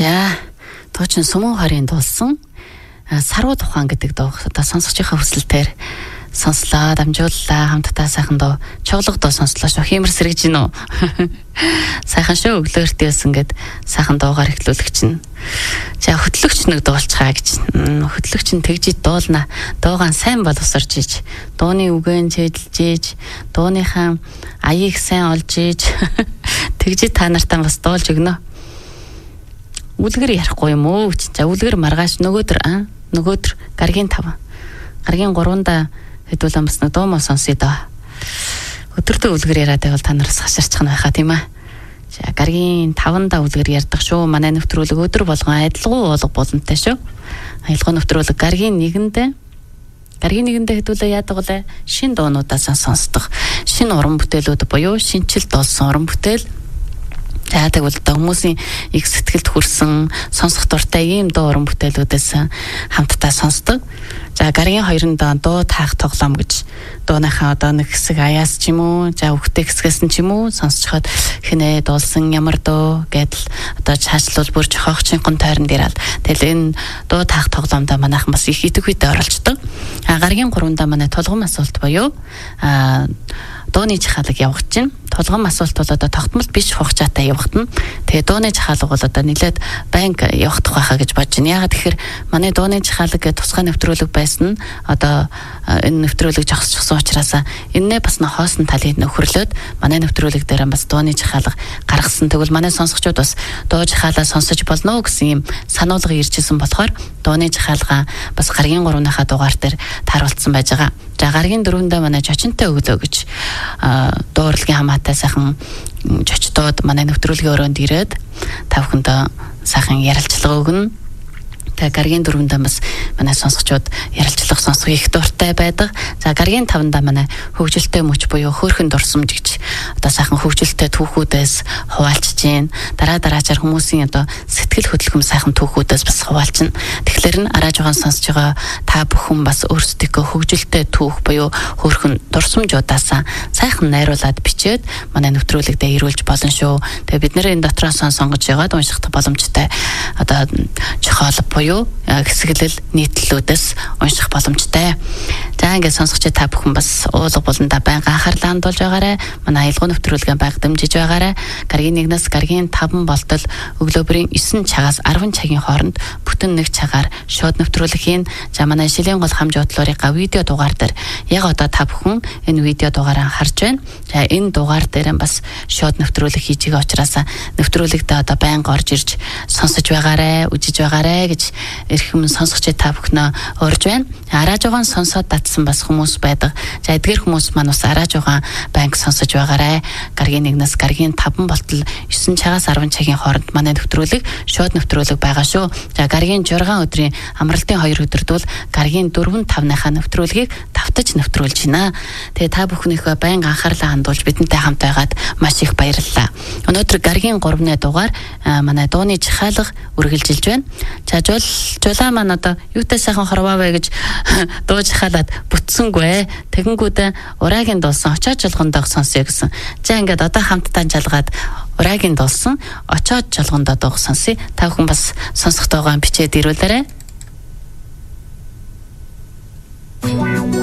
За туучин Сүмэн хорийн дуулсан Саруу тухайн гэдэг дуу одоо сонсогчийнхаа хүсэлтээр сонслоо, дамжууллаа, хамтдаа сайхан дуу, чоглог дуу сонслоо шүү. Хиймэр сэргэж гин үү? Сайхан шүү, өглөөрт яасан гэд сайхан дуугаар эхлүүлэх чинь. За хөтлөгч нэг дуулчихаа гэж. Хөтлөгч нь тэгжид дуулна. Дуугаан сайн боловсорж иж, дууны үгэн чэдэлж иж, дууныхаа аяыг сайн олж иж, тэгжид та нартаа бас дуулж өгнө. Үлгэр ярихгүй юм уу? За үлгэр маргааш нөгөөдөр гаргийн 5. Гаргийн 3-да хэдүүлэн бас дуу мөн сонсъё доо. Өдөртөө үлгэр яриад байвал та нараас хаширчих нь байхаа тийм ээ. За гаргийн 5-да үлгэр ярьдаг шүү. Манай нэвтрүүлэг өдөр болгон адилгуу болго боломжтой шүү. Аялгаа нэвтрүүлэг гаргийн 1-нд хэдүүлээ яадаг вэ? Шин дуунуудаас сонсдог. Шин уран бүтээлүүд буюу шинчил дуулсан уран бүтээл. Яадаг бол хүмүүсийн их сэтгэлд хүрсэн сонсох дуртай ийм дуу уран бүтээлүүдээс хамтдаа сонсдог. За гаргийн 2-нд дуу таах тоглоом гэж дууныхаа одоо нэг хэсэг аяас ч юм уу, за үгтэй хэсгээс нь ч юм уу сонсчиход хинэ дуулсан ямар дуу гэдэл одоо цаашлуул бүр жохоогчийн тойронд ираад тэгэл энэ дуу таах тоглоомдоо манайхан бас их идэвхтэй оролцдог. Гаргийн 3-нд манай тулгам асуулт буюу дууны жахалаг явах чинь тулгам асуулт бол одоо тогтмол биш хугацаатай явагдана. Тэгээ дууны жахалга бол одоо нэлээд банк явагдах байхаа гэж бодож байна. Яагаад тэгэхээр манай дууны жахалга гэдэг тусгай нэвтрүүлэг байсан. Одоо энэ нэвтрүүлэг жогсчихсон учраас энэний бас хоосон талын нөхөрлөөд манай нэвтрүүлэг дээр бас дууны жахалга гаргасан. Тэгвэл манай сонсогчдод бас дуу жахалаа сонсож болно гэсэн юм сануулга иржсэн болохоор дууны жахалга бас гаргийн 3-ныхаа дугаар дээр тааруулсан байж байгаа. За гаргийн 4-нд манай чочинтой өглөө гэж дуурлага хамаатай сайхан чочдод манай нэвтрүүлгийн өрөөнд ирээд та бүхэнд сайхан ярилцлага өгнө. Тэгээ гаргийн 4-нд бас манай сонсогчдод ярилцлага сонсох их дуртай байдаг. За гаргийн 5-нд манай хөгжилтэй мөч буюу хөөрхөн дурсамж гэж одоо сайхан хөгжилтэй түүхүүдээс хуваалцж гин. Дараачаар хүмүүсийн одоо сэтгэл хөдлөм сайхан түүхүүдээс бас хуваалцна. Тэгэхээр н арааж байгаа сонсож байгаа та бүхэн бас өөрсдийнхөө хөгжилтэй түүх буюу хөөрхөн дурсамжуудаас сайхан найруулад бичээд манай нэвтрүүлэгтээ ирүүлж болно шүү. Тэгээ бид нэр энэ дотроос сонгож яваад унших боломжтой одоо жохол буюу хэсэглэл нийтлэлүүдээс унших боломжтой. За ингээд сонсогч та бүхэн бас уулга болонда байнга анхаарлаа хандуулж байгаарай. Манай аялгаа нэвтрүүлгээ байнга дэмжиж байгаарай. Гаргийн 1-ээс гаргийн 5 болтол өглөө бүрийн 9 цагаас 10 цагийн хооронд бүтэн 1 цагаар шууд нэвтрүүлэх хийн. За манай шилийн гол хамж бодлоорынхаа видео дугаар дээр яг одоо та бүхэн энэ видео дугаараа харж байна. За энэ дугаар дээр бас шууд нэвтрүүлэх хийж байгаа учраас нэвтрүүлэгтээ одоо байнга орж ирж сонсож байгаарай, үжиж байгаарай гэж эрхэм сонсогч та бүхнөө урьж байна. Арааж байгаа сонсоод татсан бас хүмүүс байдаг. За эдгээр хүмүүс маань бас арааж байгаа банк сонсож байгаарай. Гаргийн 1-ээс гаргийн 5 болтол 9 цагаас 10 цагийн хооронд манай нэвтрүүлэг шууд нэвтрүүлэг байгаа шүү. За гаргийн 6 өдрийн амралтын 2 өдөрт бол гаргийн 4-5-ныхаа нэвтрүүлгийг давтаж нэвтрүүлж байна. Тэгээ та бүхнийхөө байнга анхаарлаа хандуулж бидэнтэй хамт байгаад маш их баярлалаа. Өнөөдөр гаргийн 3-ны дугаар манай дууны жахалга үргэлжилж байна. За жулаа маань одоо юутай сайхан хорвоо вэ гэж дуу жахалаад бүтсэнгүй. Тэгэнгүүтээ ураагийн дуулсан очоод жолгондоо сонсъё гэсэн. За ингээд одоо хамтдаа жалгаад ураагийн дуулсан очоод жолгондоо дуу сонсъё. Та бүхэн бас сонсох дуугаа бичээд ирүүлээрэй.